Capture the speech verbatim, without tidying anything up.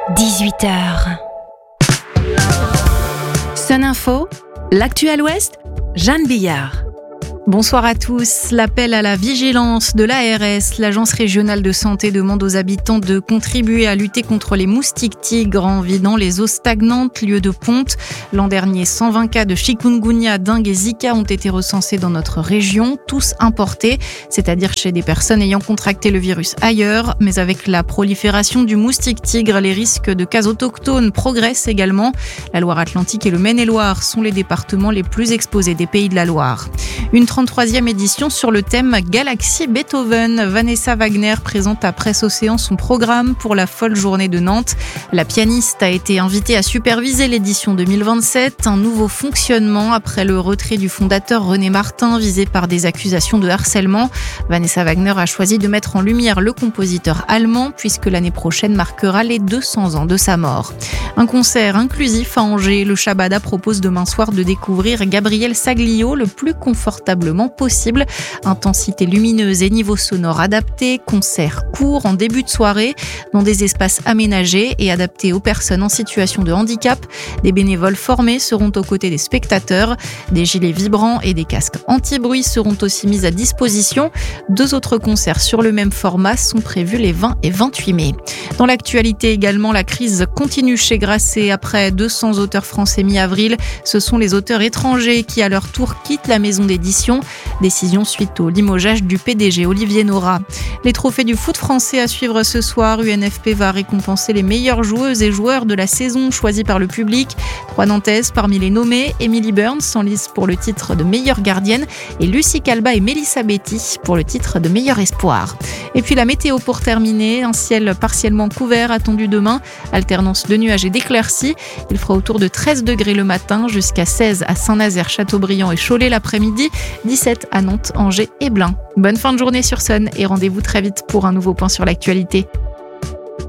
dix-huit heures. Sun Info, l'actuel Ouest, Jeanne Billard. Bonsoir à tous. L'appel à la vigilance de l'A R S, l'Agence régionale de santé, demande aux habitants de contribuer à lutter contre les moustiques tigres en vidant les eaux stagnantes, lieux de ponte. L'an dernier, cent vingt cas de chikungunya, dengue et zika ont été recensés dans notre région, tous importés, c'est-à-dire chez des personnes ayant contracté le virus ailleurs. Mais avec la prolifération du moustique tigre, les risques de cas autochtones progressent également. La Loire-Atlantique et le Maine-et-Loire sont les départements les plus exposés des Pays de la Loire. Une trente-troisième édition sur le thème Galaxie Beethoven. Vanessa Wagner présente à Presse Océan son programme pour la folle journée de Nantes. La pianiste a été invitée à superviser l'édition deux mille vingt-sept, un nouveau fonctionnement après le retrait du fondateur René Martin, visé par des accusations de harcèlement. Vanessa Wagner a choisi de mettre en lumière le compositeur allemand, puisque l'année prochaine marquera les deux cents ans de sa mort. Un concert inclusif à Angers. Le Shabada propose demain soir de découvrir Gabriel Saglio le plus confortablement possible. Intensité lumineuse et niveau sonore adapté, concert court en début de soirée dans des espaces aménagés et adaptés aux personnes en situation de handicap. Des bénévoles formés seront aux côtés des spectateurs. Des gilets vibrants et des casques anti-bruit seront aussi mis à disposition. Deux autres concerts sur le même format sont prévus les vingt et vingt-huit mai. Dans l'actualité également, la crise continue chez Grasset. Après deux cents auteurs français mi-avril, ce sont les auteurs étrangers qui à leur tour quittent la maison d'édition. Décision suite au limogeage du P D G Olivier Nora. Les trophées du foot français à suivre ce soir. U N F P va récompenser les meilleures joueuses et joueurs de la saison choisis par le public. Trois Nantaises parmi les nommées. Emily Burns en lice pour le titre de meilleure gardienne et Lucie Calba et Mélissa Betty pour le titre de meilleur espoir. Et puis la météo pour terminer. Un ciel partiellement couvert attendu demain. Alternance de nuages et d'éclaircies. Il fera autour de treize degrés le matin jusqu'à seize à Saint-Nazaire, Châteaubriand et Cholet l'après-midi. dix-sept à Nantes, Angers et Blain. Bonne fin de journée sur Sun et rendez-vous très vite pour un nouveau point sur l'actualité.